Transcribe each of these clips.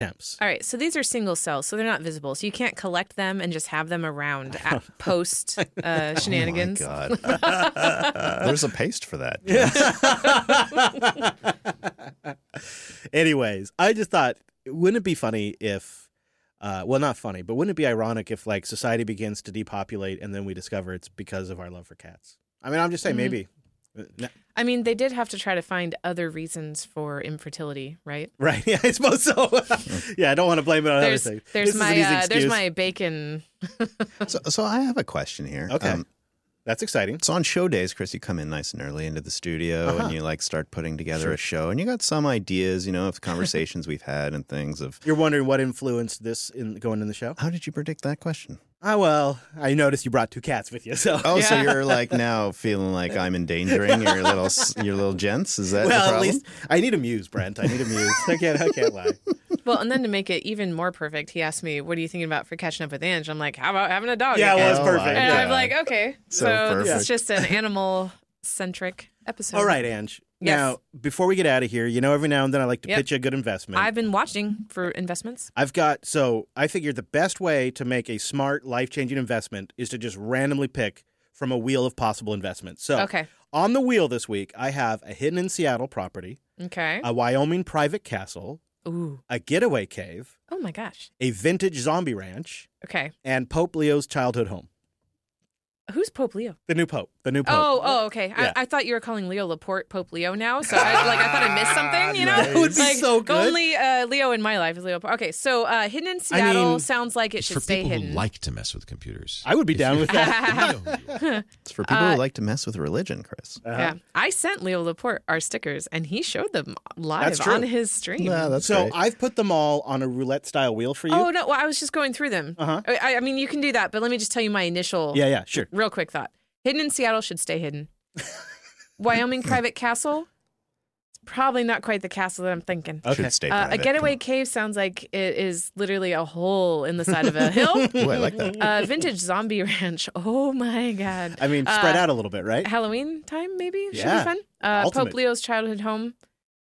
temps. All right, so these are single cells, so they're not visible. So you can't collect them and just have them around at post shenanigans. Oh my God. There's a paste for that. Anyways, I just thought, wouldn't it be funny if, well, not funny, but wouldn't it be ironic if like society begins to depopulate and then we discover it's because of our love for cats? I mean, I'm just saying maybe. I mean, they did have to try to find other reasons for infertility, right? Right. Yeah, I suppose so. Yeah, I don't want to blame it on other things. There's my bacon. So I have a question here. Okay. That's exciting. So on show days, Chris, you come in nice and early into the studio and you like start putting together a show, and you got some ideas, you know, of conversations we've had and things of. You're wondering what influenced this in going in the show? How did you predict that question? Oh, well, I noticed you brought 2 cats with you, so. Oh, so you're like now feeling like I'm endangering your little gents? Is that the well, problem? at least I need a muse, Brent. I need a muse. I can't lie. Well, and then to make it even more perfect, he asked me, "What are you thinking about for catching up with Ange?" I'm like, "How about having a dog?" Yeah, again?" well, it's perfect. And Yeah. I'm like, "Okay, So so this perfect. is just an animal-centric episode." All right, Ange. Yes. Now, before we get out of here, you know, every now and then I like to pitch you a good investment. I've been watching for investments. I figured the best way to make a smart, life-changing investment is to just randomly pick from a wheel of possible investments. So, Okay. on the wheel this week, I have a hidden in Seattle property, Okay. a Wyoming private castle, Ooh. a getaway cave, Oh my gosh. a vintage zombie ranch, Okay. and Pope Leo's childhood home. Who's Pope Leo? The new Pope. Oh, okay. Yeah. I thought you were calling Leo Laporte Pope Leo now, so I thought I missed something. You know, That would be like, so good. Only Leo in my life is Leo. Okay, so hidden in Seattle sounds like it It's should for stay people hidden. who like to mess with computers. I would be down with that. It's for people who like to mess with religion, Chris. Yeah, I sent Leo Laporte our stickers, and he showed them live That's true. on his stream. Yeah, that's So great. I've put them all on a roulette-style wheel for you. Oh no! Well, I was just going through them. Uh-huh. I mean, you can do that, but let me just tell you my initial. Yeah, sure. Real quick thought: hidden in Seattle should stay hidden. Wyoming private castle. It's probably not quite the castle that I'm thinking. Okay. Should stay A private. getaway cave sounds like it is literally a hole in the side of a hill. Ooh, I like that. Vintage zombie ranch. Oh my god! I mean, spread out a little bit, right? Halloween time maybe should Yeah. be fun. Ultimate. Pope Leo's childhood home.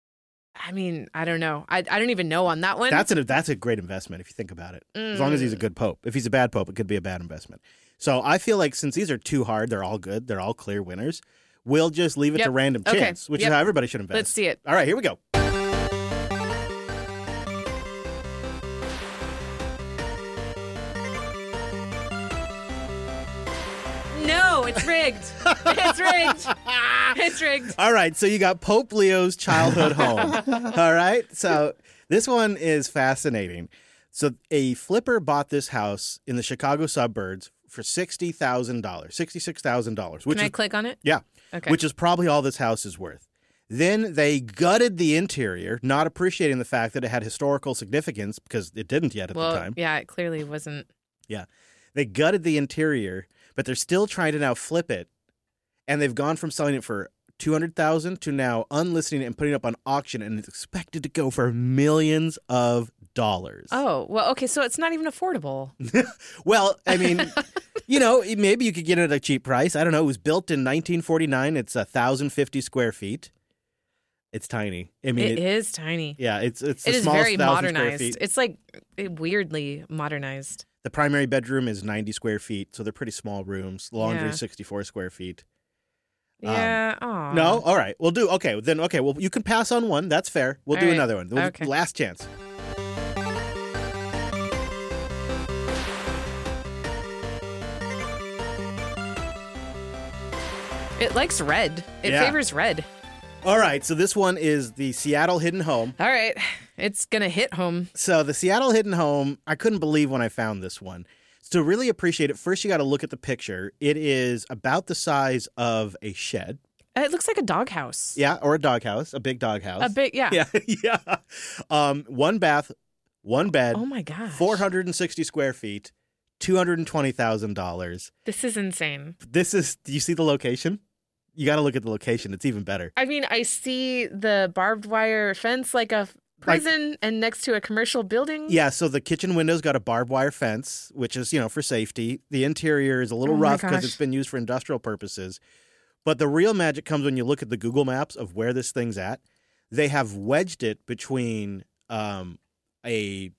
I mean, I don't know. I don't even know on that one. That's a great investment if you think about it. As long as he's a good pope. If he's a bad pope, it could be a bad investment. So I feel like since these are too hard, they're all good. They're all clear winners. We'll just leave it to Yep. random Okay. chance, which is Yep. how everybody should invest. Let's see it. All right, here we go. No, it's rigged. It's rigged. It's rigged. All right, so you got Pope Leo's childhood home. All right, so this one is fascinating. So a flipper bought this house in the Chicago suburbs for $60,000, $66,000, which Can I is click on it? yeah, Okay. which is probably all this house is worth. Then they gutted the interior, not appreciating the fact that it had historical significance because it didn't yet at the time. Yeah, it clearly wasn't. Yeah. They gutted the interior, but they're still trying to now flip it. And they've gone from selling it for $200,000 to now unlisting it and putting it up on auction, and it's expected to go for millions of dollars. Oh, well, okay, so it's not even affordable. Well, I mean, maybe you could get it at a cheap price. I don't know. It was built in 1949. It's 1,050 square feet. It's tiny. I mean, It is tiny. Yeah, it's the It is smallest very 1,000 square modernized. feet. It's like weirdly modernized. The primary bedroom is 90 square feet, so they're pretty small rooms. Laundry, Yeah. 64 square feet. Yeah. Aw. No? All right. We'll do. Okay. Well, you can pass on one. That's fair. We'll All do right. another one. Okay. Last chance. It likes red. It Yeah. favors red. All right. So this one is the Seattle Hidden Home. All right. It's going to hit home. So the Seattle Hidden Home, I couldn't believe when I found this one. To really appreciate it, first you got to look at the picture. It is about the size of a shed. It looks like a doghouse. Yeah, or a doghouse, a big doghouse. A big, yeah. Yeah, yeah. One bath, one bed. Oh my gosh. 460 square feet, $220,000. This is insane. Do you see the location? You got to look at the location. It's even better. I mean, I see the barbed wire fence like a prison and next to a commercial building. Yeah, so the kitchen window's got a barbed wire fence, which is, for safety. The interior is a little Oh my rough because gosh. it's been used for industrial purposes. But the real magic comes when you look at the Google Maps of where this thing's at. They have wedged it between a